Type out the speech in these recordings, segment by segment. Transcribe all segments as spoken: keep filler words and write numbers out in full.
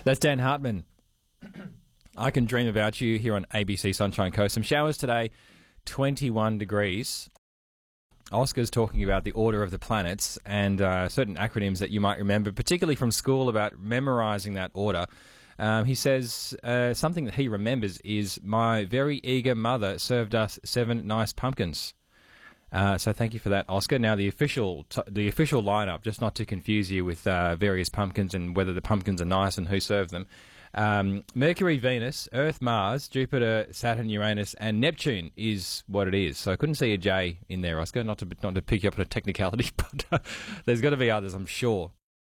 That's Dan Hartman. I Can Dream About You here on A B C Sunshine Coast. Some showers today, twenty-one degrees. Oscar's talking about the order of the planets and uh, certain acronyms that you might remember, particularly from school, about memorising that order. Um, he says uh, something that he remembers is, my very eager mother served us seven nice pumpkins. Uh, so thank you for that, Oscar. Now, the official t- the official lineup, just not to confuse you with uh, various pumpkins and whether the pumpkins are nice and who served them. Um, Mercury, Venus, Earth, Mars, Jupiter, Saturn, Uranus, and Neptune is what it is. So I couldn't see a J in there, Oscar, not to not to pick you up on a technicality, but uh, there's got to be others, I'm sure.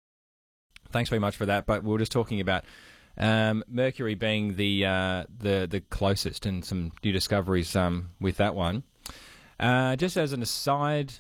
Thanks very much for that. But we were just talking about um, Mercury being the uh, the the closest, and some new discoveries um, with that one. Uh, just as an aside,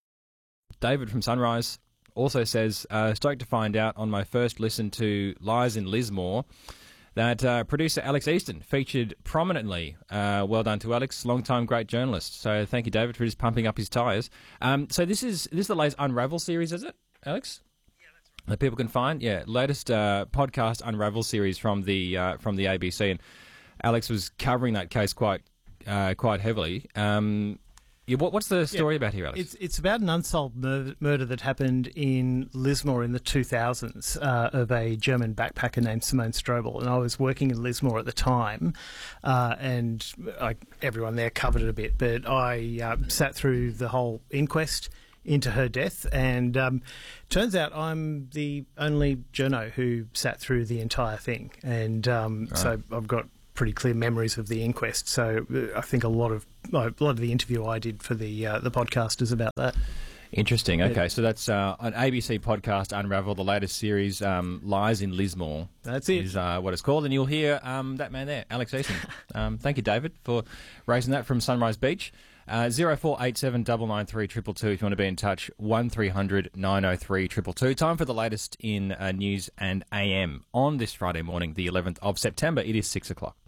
David from Sunrise also says, uh, stoked to find out on my first listen to Lies in Lismore that uh, producer Alex Easton featured prominently. Uh, well done to Alex, long-time great journalist. So thank you, David, for just pumping up his tyres. Um, so this is this is the latest Unravel series, is it, Alex? Yeah, that's right. That people can find? Yeah, latest uh, podcast Unravel series from the uh, from the A B C. And Alex was covering that case quite uh, quite heavily. Um Yeah, what, what's the story yeah, about here, Alex? It's it's about an unsolved mur- murder that happened in Lismore in the two thousands uh, of a German backpacker named Simone Strobel. And I was working in Lismore at the time, uh, and I, everyone there covered it a bit. But I uh, sat through the whole inquest into her death, and um, turns out I'm the only journo who sat through the entire thing. And um, right. so I've got pretty clear memories of the inquest. So uh, I think a lot of a lot of the interview I did for the uh, the podcast is about that. Interesting. Okay, so that's uh, an A B C podcast, Unravel, the latest series, um, Lies in Lismore. That's it. Is uh, what it's called, and you'll hear um, that man there, Alex Easton. um, thank you, David, for raising that from Sunrise Beach. Uh, zero four eight seven nine nine three two two two if you want to be in touch. One three hundred nine oh three two two two. Time for the latest in uh, news and A M on this Friday morning, the eleventh of September. It is six o'clock.